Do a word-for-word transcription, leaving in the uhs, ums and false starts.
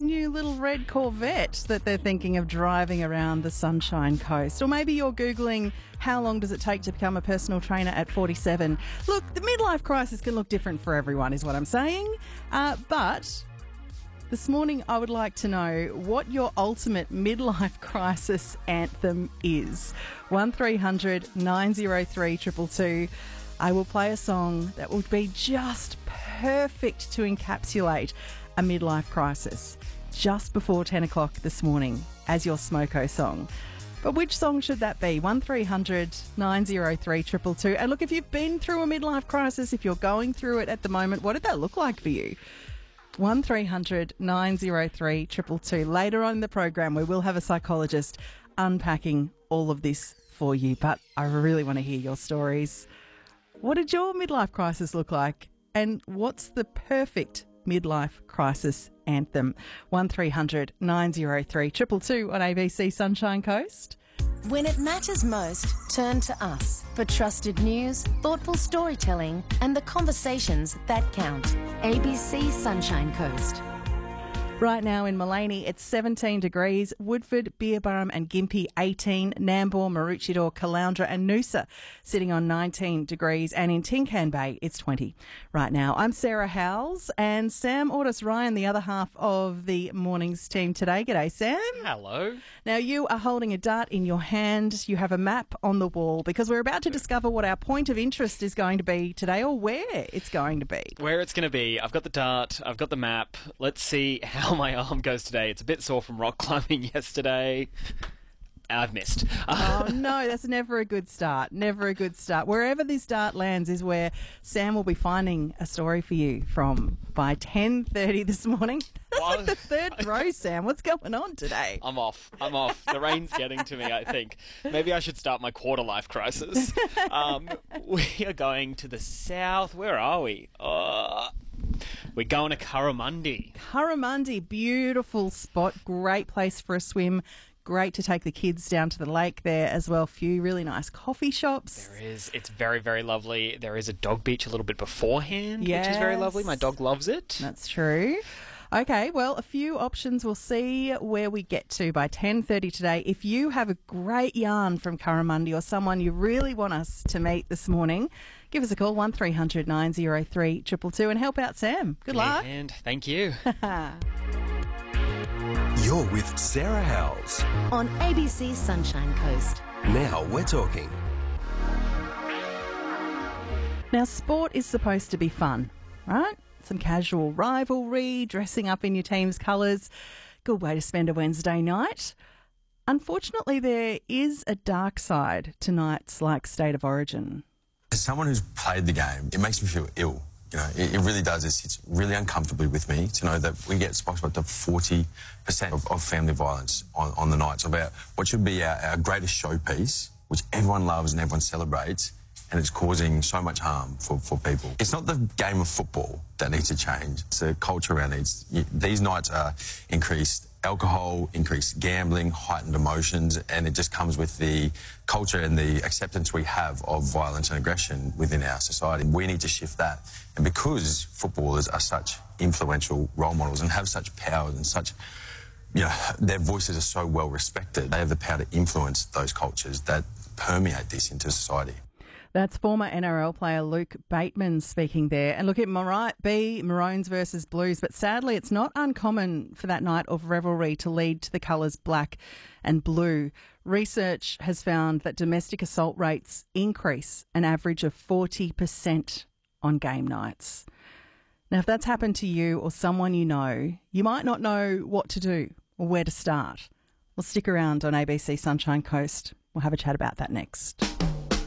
new little red Corvette that they're thinking of driving around the Sunshine Coast. Or maybe you're Googling how long does it take to become a personal trainer at forty-seven. Look, the midlife crisis can look different for everyone is what I'm saying. Uh, but this morning I would like to know what your ultimate midlife crisis anthem is. one three hundred nine oh three two two two. I will play a song that would be just perfect to encapsulate a midlife crisis just before ten o'clock this morning as your Smoko song. But which song should that be? one three hundred nine oh three two two two. And look, if you've been through a midlife crisis, if you're going through it at the moment, what did that look like for you? one three hundred nine oh three two two two. Later on in the program, we will have a psychologist unpacking all of this for you. But I really want to hear your stories. What did your midlife crisis look like? And what's the perfect midlife crisis anthem? one three hundred nine oh three two two two on A B C Sunshine Coast. When it matters most, turn to us for trusted news, thoughtful storytelling, and the conversations that count. A B C Sunshine Coast. Right now in Maleny, it's seventeen degrees. Woodford, Beerburrum and Gympie, eighteen. Nambour, Maroochydore, Caloundra and Noosa sitting on nineteen degrees. And in Tincan Bay, it's twenty right now. I'm Sarah Howells and Sam Ortis Ryan, the other half of the morning's team today. G'day, Sam. Hello. Now, you are holding a dart in your hand. You have a map on the wall because we're about to discover what our point of interest is going to be today, or where it's going to be. Where it's going to be. I've got the dart. I've got the map. Let's see how my arm goes today. It's a bit sore from rock climbing yesterday. I've missed. Oh, no, that's never a good start. Never a good start. Wherever this dart lands is where Sam will be finding a story for you from by ten thirty this morning. That's Well, like the third throw, Sam. What's going on today? I'm off. I'm off. The rain's getting to me, I think. Maybe I should start my quarter life crisis. Um, we are going to the south. Where are we? Uh, we're going to Currimundi. Currimundi, beautiful spot. Great place for a swim. Great to take the kids down to the lake there as well. A few really nice coffee shops. There is. It's very, very lovely. There is a dog beach a little bit beforehand, Yes. which is very lovely. My dog loves it. That's true. Okay, well, a few options. We'll see where we get to by ten thirty today. If you have a great yarn from Currimundi or someone you really want us to meet this morning, give us a call, one three hundred nine oh three two two two, and help out Sam. Good luck. And thank you. You're with Sarah Howells. On A B C Sunshine Coast. Now we're talking. Now, sport is supposed to be fun, right? Some casual rivalry, dressing up in your team's colours. Good way to spend a Wednesday night. Unfortunately, there is a dark side to nights like State of Origin. As someone who's played the game, it makes me feel ill. You know, it, it really does. It's, it's really uncomfortably with me to know that we get exposed up to forty percent of, of family violence on, on the nights of our, what should be our, our greatest showpiece, which everyone loves and everyone celebrates, and it's causing so much harm for, for people. It's not the game of football that needs to change. It's the culture around it. It's, these nights are increased alcohol, increased gambling, heightened emotions, and it just comes with the culture and the acceptance we have of violence and aggression within our society. We need to shift that. And because footballers are such influential role models and have such power and such, you know, their voices are so well respected, they have the power to influence those cultures that permeate this into society. That's former N R L player Luke Bateman speaking there. And look, it might be Maroons versus Blues, but sadly it's not uncommon for that night of revelry to lead to the colours black and blue. Research has found that domestic assault rates increase an average of forty percent on game nights. Now, if that's happened to you or someone you know, you might not know what to do or where to start. Well, stick around on A B C Sunshine Coast. We'll have a chat about that next.